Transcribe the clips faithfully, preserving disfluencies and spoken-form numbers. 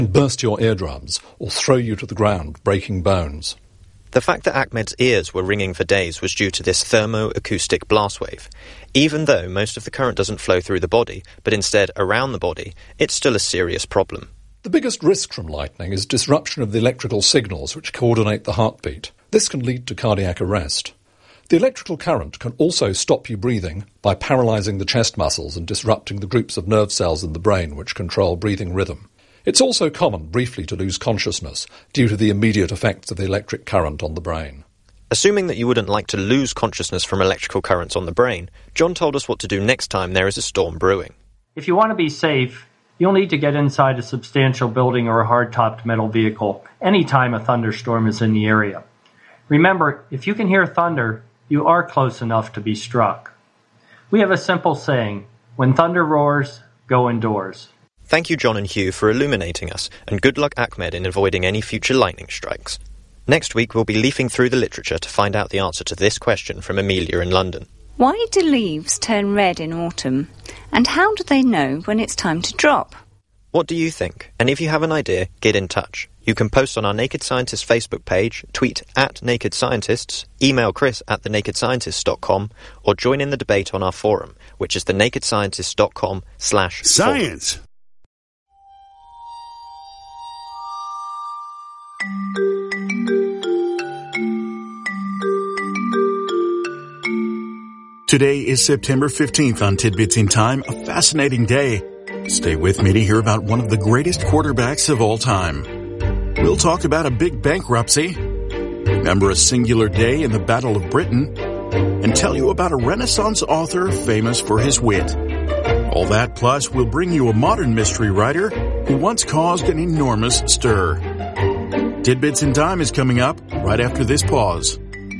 and burst your eardrums or throw you to the ground, breaking bones. The fact that Ahmed's ears were ringing for days was due to this thermoacoustic blast wave. Even though most of the current doesn't flow through the body, but instead around the body, it's still a serious problem. The biggest risk from lightning is disruption of the electrical signals which coordinate the heartbeat. This can lead to cardiac arrest. The electrical current can also stop you breathing by paralysing the chest muscles and disrupting the groups of nerve cells in the brain which control breathing rhythm. It's also common briefly to lose consciousness due to the immediate effects of the electric current on the brain. Assuming that you wouldn't like to lose consciousness from electrical currents on the brain, John told us what to do next time there is a storm brewing. If you want to be safe, you'll need to get inside a substantial building or a hard-topped metal vehicle anytime a thunderstorm is in the area. Remember, if you can hear thunder, you are close enough to be struck. We have a simple saying, when thunder roars, go indoors. Thank you, John and Hugh, for illuminating us, and good luck, Ahmed, in avoiding any future lightning strikes. Next week, we'll be leafing through the literature to find out the answer to this question from Amelia in London. Why do leaves turn red in autumn? And how do they know when it's time to drop? What do you think? And if you have an idea, get in touch. You can post on our Naked Scientists Facebook page, tweet at Naked Scientists, email Chris at the naked scientists dot com, or join in the debate on our forum, which is the naked scientists dot com slash science. Today is September fifteenth on Tidbits in Time, a fascinating day. Stay with me to hear about one of the greatest quarterbacks of all time. We'll talk about a big bankruptcy, remember a singular day in the Battle of Britain, and tell you about a Renaissance author famous for his wit. All that plus we'll bring you a modern mystery writer who once caused an enormous stir. Tidbits in Time is coming up right after this pause.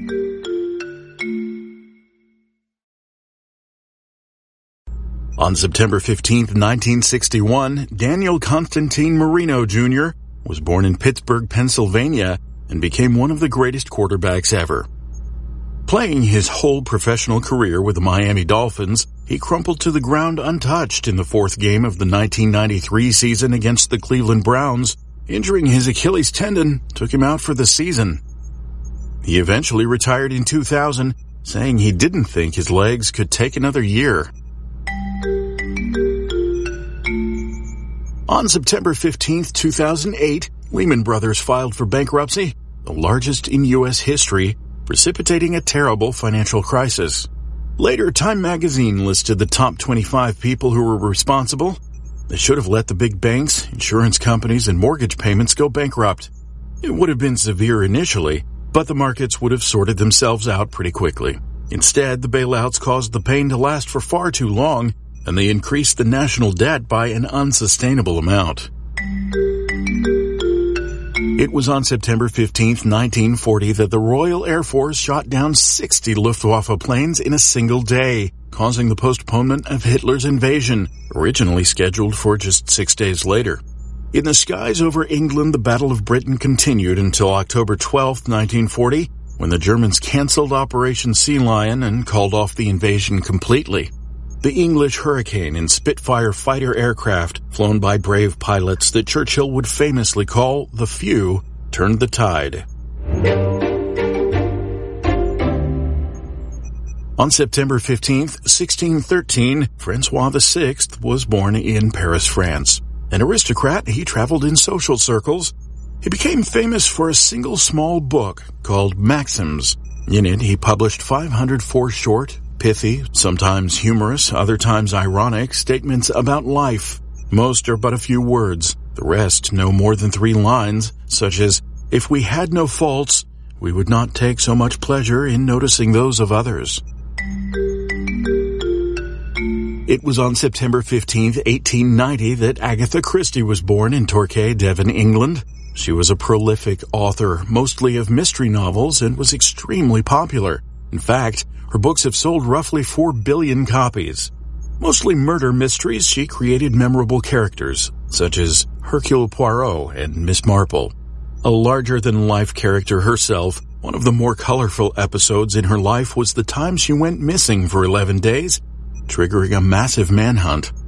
On September fifteenth, nineteen sixty-one, Daniel Constantine Marino, Junior was born in Pittsburgh, Pennsylvania, and became one of the greatest quarterbacks ever. Playing his whole professional career with the Miami Dolphins, he crumpled to the ground untouched in the fourth game of the nineteen ninety-three season against the Cleveland Browns. Injuring his Achilles tendon took him out for the season. He eventually retired in two thousand, saying he didn't think his legs could take another year. On September fifteenth, two thousand eight, Lehman Brothers filed for bankruptcy, the largest in U S history, precipitating a terrible financial crisis. Later, Time magazine listed the top twenty-five people who were responsible. They should have let the big banks, insurance companies, and mortgage payments go bankrupt. It would have been severe initially, but the markets would have sorted themselves out pretty quickly. Instead, the bailouts caused the pain to last for far too long, and they increased the national debt by an unsustainable amount. It was on September fifteenth, nineteen forty that the Royal Air Force shot down sixty Luftwaffe planes in a single day, causing the postponement of Hitler's invasion, originally scheduled for just six days later. In the skies over England, the Battle of Britain continued until October twelfth, nineteen forty, when the Germans cancelled Operation Sea Lion and called off the invasion completely. The English Hurricane and Spitfire fighter aircraft, flown by brave pilots that Churchill would famously call the Few, turned the tide. On September fifteenth, sixteen thirteen, Francois the Sixth was born in Paris, France. An aristocrat, he traveled in social circles. He became famous for a single small book called Maxims. In it, he published five hundred four short, pithy, sometimes humorous, other times ironic statements about life. Most are but a few words, the rest no more than three lines, such as, "If we had no faults, we would not take so much pleasure in noticing those of others." It was on September fifteenth, eighteen ninety that Agatha Christie was born in Torquay, Devon, England. She was a prolific author, mostly of mystery novels, and was extremely popular. In fact, her books have sold roughly four billion copies. Mostly murder mysteries, she created memorable characters, such as Hercule Poirot and Miss Marple. A larger-than-life character herself, one of the more colorful episodes in her life was the time she went missing for eleven days, triggering a massive manhunt.